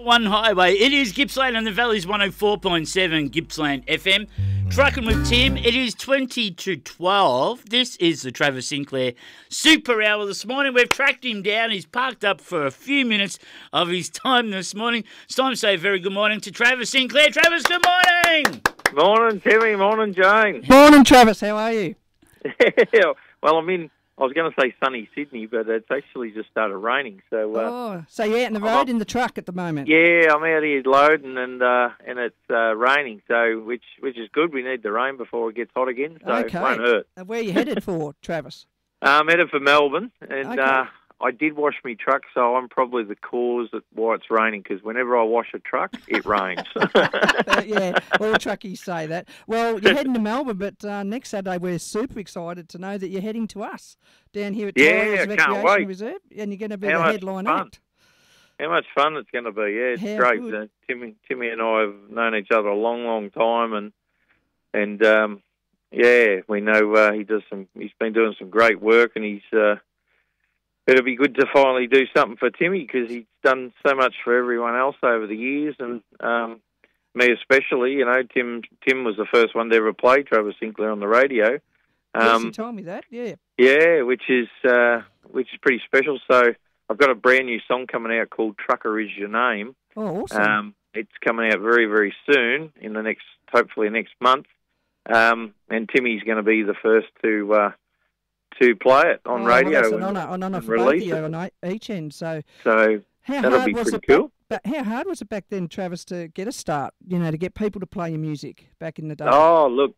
One highway. It is Gippsland and the Valley's 104.7 Gippsland FM. Trucking with Tim. It is 20 to 12. This is the Travis Sinclair Super Hour this morning. We've tracked him down. He's parked up for a few minutes of his time this morning. It's time to say a very good morning to Travis Sinclair. Travis, good morning. Morning, Timmy. Morning, Jane. Morning, Travis. How are you? Well, I was going to say sunny Sydney, but it's actually just started raining. So, so you're out in the road in the truck at the moment? Yeah, I'm out here loading, and it's raining, so which is good. We need the rain before it gets hot again, so okay. It won't hurt. Where are you headed for, Travis? I'm headed for Melbourne, and okay. I did wash my truck, so I'm probably the cause of why it's raining, because whenever I wash a truck, it rains. Yeah, all truckies say that. Well, you're heading to Melbourne, but next Saturday we're super excited to know that you're heading to us down here at Torrens Recreation Reserve, and you're going to be the headline act. How much fun it's going to be, yeah, it's great. Timmy and I have known each other a long, long time, and yeah, we know he's been doing some great work, and it'll be good to finally do something for Timmy, because he's done so much for everyone else over the years, and me especially. You know, Tim was the first one to ever play Travis Sinclair on the radio. Yes, you told me that, yeah. Yeah, which is pretty special. So I've got a brand new song coming out called Trucker Is Your Name. Oh, awesome. It's coming out very, very soon, hopefully next month. And Timmy's going to be the first to play it on radio. Well, that's an honour for both of you on each end. So that'll be pretty cool. But how hard was it back then, Travis, to get a start? You know, to get people to play your music back in the day. Oh, look,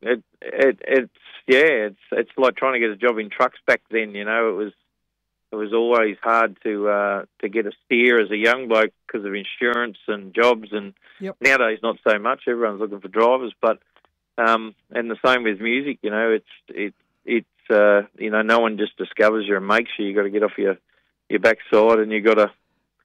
it's like trying to get a job in trucks back then. You know, it was always hard to get a steer as a young bloke because of insurance and jobs. And nowadays, not so much. Everyone's looking for drivers, but and the same with music. You know, it's you know, no one just discovers you and makes you. You got to get off your backside, and you've got to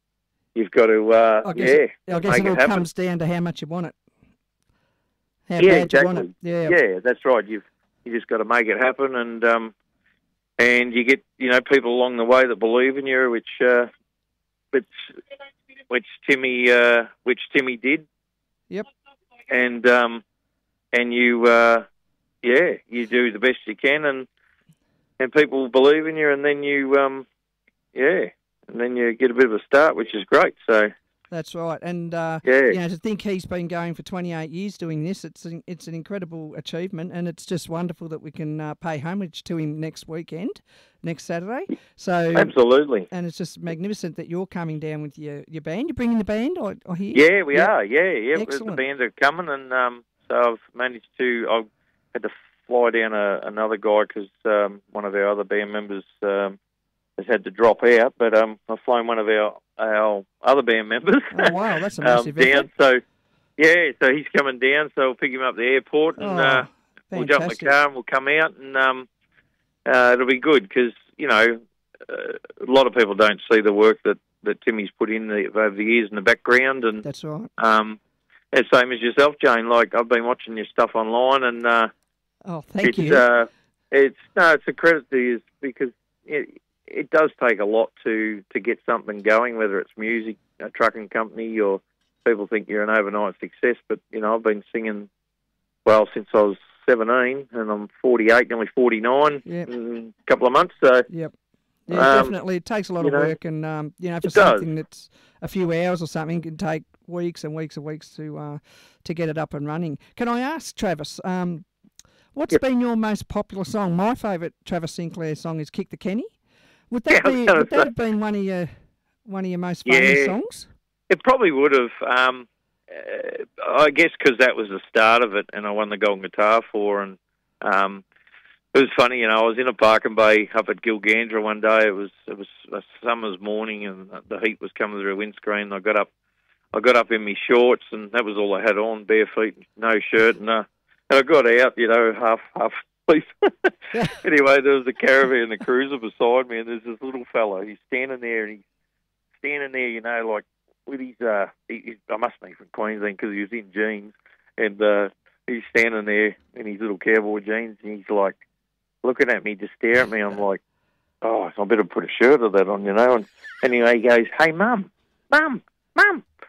I guess make it all happen. comes down to how much you want it. How Yeah, bad exactly. you want it. Yeah, that's right. You just got to make it happen, and you get, you know, people along the way that believe in you, which Timmy did. Yep. And you you do the best you can, and people believe in you, and then you and then you get a bit of a start, which is great. So that's right, and you know, to think he's been going for 28 years doing this, it's an incredible achievement, and it's just wonderful that we can pay homage to him next Saturday. So absolutely, and it's just magnificent that you're coming down with your band. You're bringing the band, I hear. Yeah, we are. Yeah. Excellent. The band are coming, and so I've managed to. I had to fly down another guy because one of our other band members has had to drop out, but I've flown one of our other band members. Oh wow, that's a massive down. So so he's coming down. So we'll pick him up at the airport, and we'll jump in the car and we'll come out, and it'll be good because, you know, a lot of people don't see the work that Timmy's put in over the years in the background, and that's right. The same as yourself, Jane. Like, I've been watching your stuff online, and thank you. It's a credit to you, because it does take a lot to get something going, whether it's music, a trucking company, or people think you're an overnight success. But, you know, I've been singing, since I was 17, and I'm 48, nearly 49 in a couple of months. So yep. Yeah, definitely. It takes a lot of work, and, you know, for something that's a few hours or something, it can take weeks and weeks and weeks to get it up and running. Can I ask, Travis, what's been your most popular song? My favourite Travis Sinclair song is Kick the Kenny. Would that have been one of your most famous songs? It probably would have. I guess because that was the start of it, and I won the Golden Guitar for, and it was funny, you know. I was in a parking bay up at Gilgandra one day. It was a summer's morning, and the heat was coming through the windscreen. I got up in my shorts, and that was all I had on, bare feet, no shirt, and I got out, you know, half asleep. Anyway, there was a caravan, a cruiser beside me, and there's this little fella. He's standing there, you know, like with his. I must be from Queensland because he was in jeans, and he's standing there in his little cowboy jeans, and he's like looking at me, just staring at me. I'm like, oh, I better put a shirt of that on, you know. And anyway, he goes, "Hey, Mum.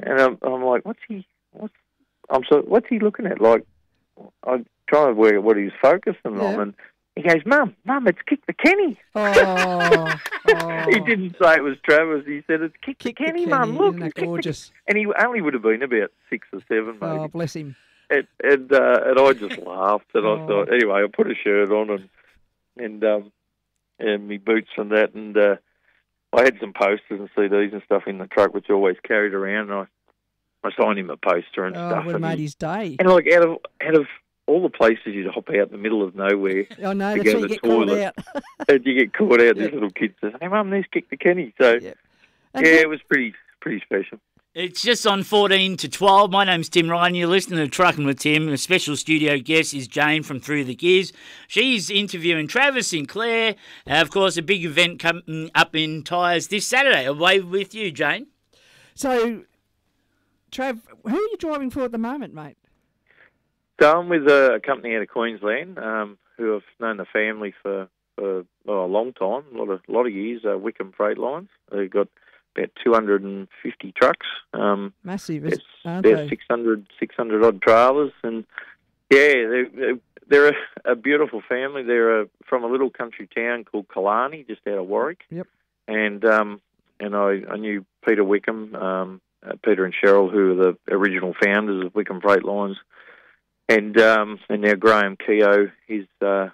And I'm like, what's he looking at? Like, I'm trying to work out what he's focusing on, and he goes, Mum, it's Kick the Kenny. Oh. He didn't say it was Travis. He said, it's Kick the Kenny, Mum. Look, isn't that gorgeous? And he only would have been about 6 or 7, maybe. Oh, bless him. And I just laughed, and I thought, anyway, I put a shirt on and my boots and that, and I had some posters and CDs and stuff in the truck, which I always carried around, and I signed him a poster and stuff. Oh, would have made his day. And like out of all the places you'd hop out in the middle of nowhere. I know, that's where you get caught out. And you get caught out, this little kid says, hey, Mum, there's Kick the Kenny. So, it was pretty special. It's just on 14 to 12. My name's Tim Ryan. You're listening to Trucking with Tim. A special studio guest is Jane from Through the Gears. She's interviewing Travis Sinclair. Of course, a big event coming up in Tyres this Saturday. Away with you, Jane. So, Trav, who are you driving for at the moment, mate? So I'm with a company out of Queensland who have known the family for a long time, a lot of years. Wickham Freight Lines. They've got about 250 trucks. Massive, aren't they? 600 odd trailers, and they're a beautiful family. They're from a little country town called Killarney, just out of Warwick. Yep. And I knew Peter Wickham, Peter and Cheryl, who are the original founders of Wickham Freight Lines. And now Graham Keogh, he's the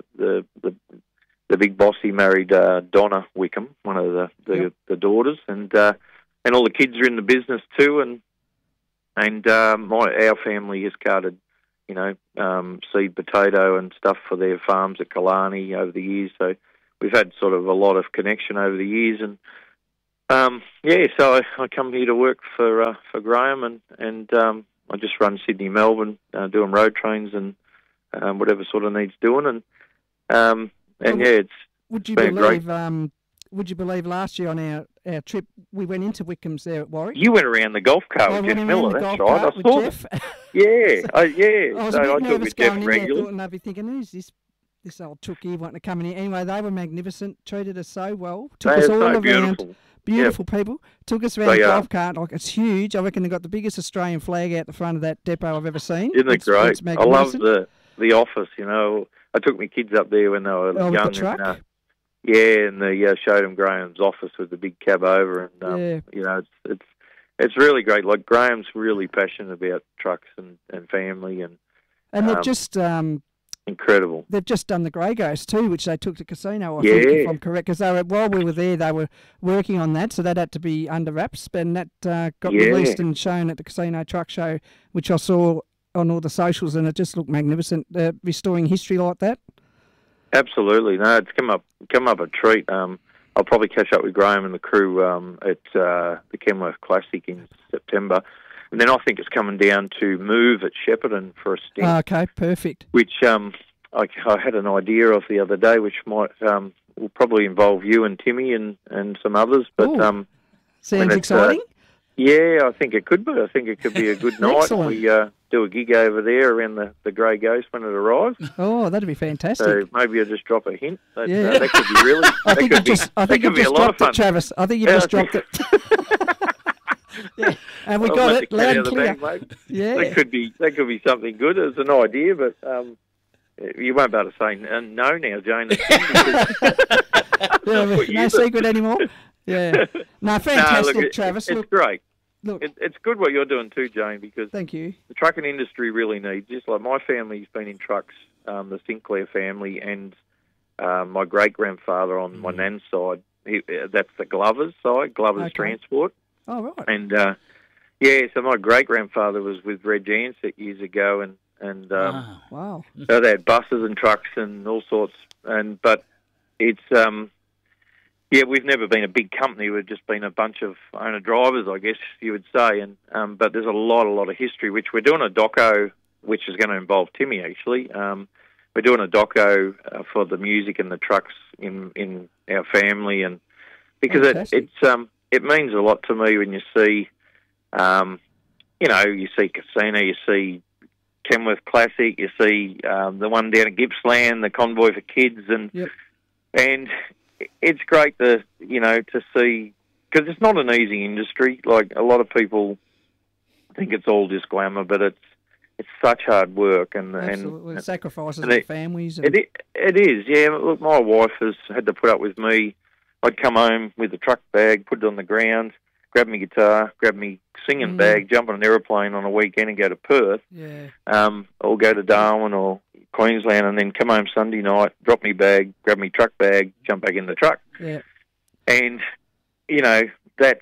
big boss. He married Donna Wickham, one of the daughters, and all the kids are in the business too. And our family has carted, seed potato and stuff for their farms at Killarney over the years. So we've had sort of a lot of connection over the years. And so I come here to work for Graham, and I just run Sydney, Melbourne, doing road trains and whatever sort of needs doing, it's been great. Would you believe last year on our trip we went into Wickham's there at Warwick? You went around the golf cart with Jeff Miller, that's right. I saw Jeff. I was so a bit I nervous took with Jeff going regularly. in there, and they'd be thinking, who's this old tookie wanting to come in here? Anyway, they were magnificent, treated us so well, took us all around. Beautiful people. Took us around the golf cart. Like, it's huge. I reckon they've got the biggest Australian flag out the front of that depot I've ever seen. Isn't it great? I love the office, I took my kids up there when they were young. The truck? And they showed them Graham's office with the big cab over. And, it's really great. Like, Graham's really passionate about trucks and family. And they've just... incredible. They've just done the Grey Ghost too, which they took to casino, I think, if I'm correct. Because while we were there, they were working on that, so that had to be under wraps. And that got released and shown at the Casino Truck Show, which I saw on all the socials, and it just looked magnificent. Restoring history like that. Absolutely, no, it's come up a treat. I'll probably catch up with Graham and the crew at the Kenworth Classic in September. And then I think it's coming down to Move at Shepparton for a stint. Okay, perfect. Which I had an idea of the other day, which might will probably involve you and Timmy and some others. But sounds exciting. I think it could be. I think it could be a good night. Excellent. We do a gig over there around the Grey Ghost when it arrives. Oh, that'd be fantastic. So maybe I'll just drop a hint. That could be really. I think you just dropped it, Travis. I think you just dropped it. And we got it loud and clear. That could be something good as an idea, but you won't be able to say no now, Jane. No secret anymore. Yeah, no, fantastic, Travis. It's great. Look, it's good what you're doing too, Jane, because thank you. The trucking industry really needs, just like my family's been in trucks, the Sinclair family, and my great grandfather on my nan's side. That's the Glovers side, Glovers Transport. Oh, right. And so my great grandfather was with Reg Ansett years ago, and wow. So they had buses and trucks and all sorts. But it's we've never been a big company. We've just been a bunch of owner drivers, I guess you would say. And but there's a lot of history, which we're doing a doco, which is going to involve Timmy actually. We're doing a doco for the music and the trucks in our family, and because it means a lot to me when you see, you see Casino, you see Kenworth Classic, you see the one down at Gippsland, the Convoy for Kids, and it's great to see, because it's not an easy industry. Like, a lot of people think it's all just glamour, but it's such hard work and sacrifices of families. And... It is, yeah. Look, my wife has had to put up with me. I'd come home with a truck bag, put it on the ground, grab my guitar, grab my singing bag, jump on an aeroplane on a weekend and go to Perth, or go to Darwin or Queensland, and then come home Sunday night, drop me bag, grab me truck bag, jump back in the truck. Yeah. And, you know, that's...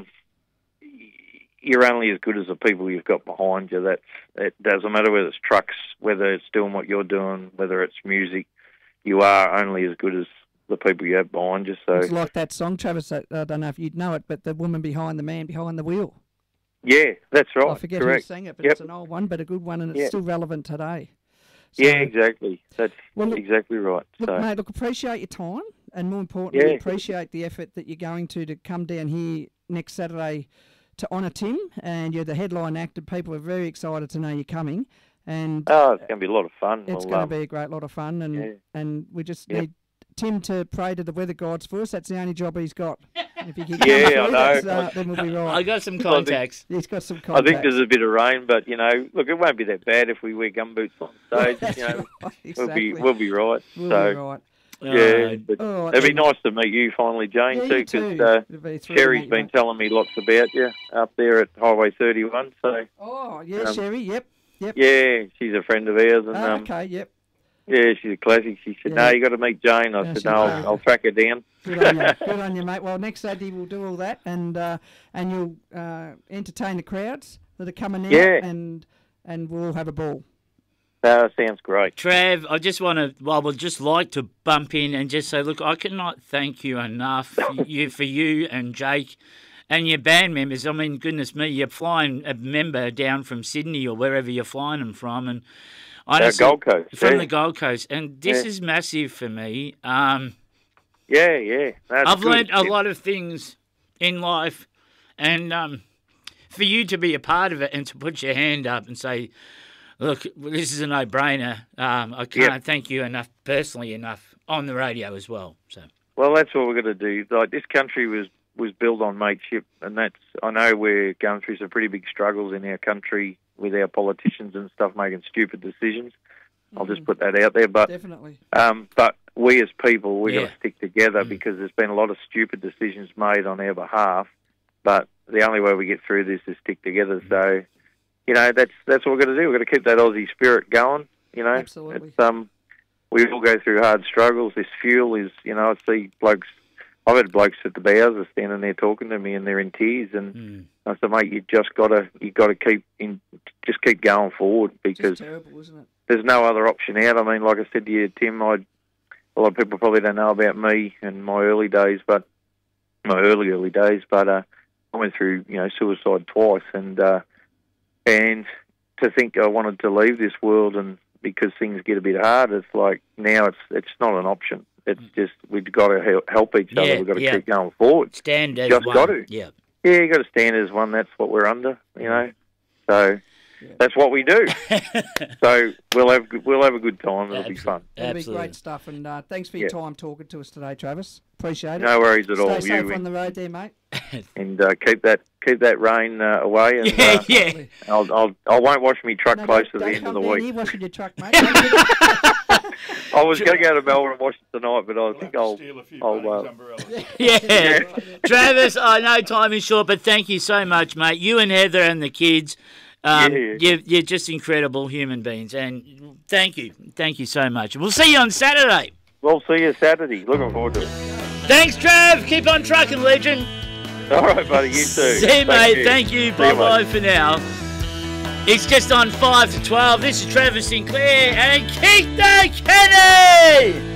you're only as good as the people you've got behind you. It doesn't matter whether it's trucks, whether it's doing what you're doing, whether it's music. You are only as good as the people you have behind you. So it's like that song, Travis. I don't know if you'd know it, but the woman behind the man behind the wheel. Yeah, that's right. I forget who sang it, but it's an old one, but a good one, and it's still relevant today. So, yeah, exactly. That's exactly right. Look, mate, appreciate your time, and more importantly, appreciate the effort that you're going to come down here next Saturday to honour Tim, and you're the headline actor. People are very excited to know you're coming, and it's going to be a lot of fun. It's going to be a great lot of fun, and we just need Tim to pray to the weather gods for us. That's the only job he's got. If he can I know. Then we'll be right. I got some contacts. He's got some contacts. I think there's a bit of rain, but look, it won't be that bad if we wear gumboots on stage. Right, exactly. we'll be right. We'll be right. Yeah, but it'd be nice to meet you finally, Jane, too, because Sherry's been telling me lots about you up there at Highway 31. So. Oh, yeah, Sherry, yep. Yeah, she's a friend of ours. And, okay, yep. Yeah, she's a classic. She said, no, you got to meet Jane. I said, no, I'll track her down. Good on you, mate. Well, next Saturday we'll do all that, and you'll entertain the crowds that are coming out, and we'll have a ball. Sounds great. Trav, I would just like to bump in and just say, look, I cannot thank you enough for you and Jake and your band members. I mean, goodness me, you're flying a member down from Sydney or wherever you're flying them from, and Gold Coast. From the Gold Coast, and this is massive for me. I've learned a lot of things in life, and for you to be a part of it and to put your hand up and say, look, this is a no-brainer. I can't thank you personally enough on the radio as well. So, well, that's what we're going to do. Like, this country was built on mateship, and I know we're going through some pretty big struggles in our country with our politicians and stuff making stupid decisions. I'll just put that out there. But definitely. But we as people, we're going to stick together because there's been a lot of stupid decisions made on our behalf. But the only way we get through this is stick together. So, that's what we're going to do. We're going to keep that Aussie spirit going. Absolutely. It's, we all go through hard struggles. This fuel is, I see blokes. I've had blokes at the bows are standing there talking to me, and they're in tears. And I said, mate, you got to keep going forward because it's terrible, isn't it? There's no other option out. I mean, like I said to you, Tim, a lot of people probably don't know about me and my early days, but I went through suicide twice, and to think I wanted to leave this world, and because things get a bit hard, it's like now it's not an option. It's just we've got to help each other. We've got to keep going forward. Stand as just one. Got to. Yeah, you got to stand as one. That's what we're under. So that's what we do. So we'll have a good time. It'll be fun. It'll be great stuff. And thanks for your time talking to us today, Travis. Appreciate it. No worries at all. Stay safe on the road there, mate. And keep that rain away. And, I won't wash my truck close to the end of the week. You're washing your truck, mate. I was going to go to Melbourne and wash it tonight, but I think I'll Travis, I know time is short, but thank you so much, mate. You and Heather and the kids, you're just incredible human beings, and thank you so much. We'll see you on Saturday. We'll see you Saturday. Looking forward to it. Thanks, Trav. Keep on trucking, legend. All right, buddy. You too. See you, mate. Thank you. Bye-bye for now. It's just on 5 to 12. This is Travis Sinclair and Keith the Kenny!